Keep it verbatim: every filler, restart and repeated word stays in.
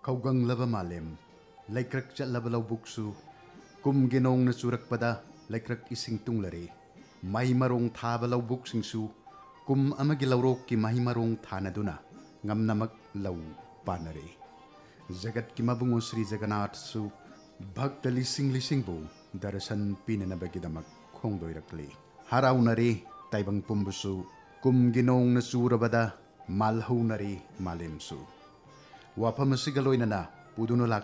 खौगंगलबा मालेम लैक्रक चलबा लौबुकसु कुमगे नोंगना चुरकपदा लैक्रक इसिंग तुंगलरे माही मरोंग थाबा लौबुकसिंगसु कुम अमगी लौरोक की माही मरोंग थानदुना ngamnamak lau panare jagat ki mabungo Sri Jagannath su bhakta lising lising bu darasan pinanabagidamak khongdoirakli haraunare taibang pumbusu kum ginong na surabada malhaunare malemsu waphamasiga loinana puduna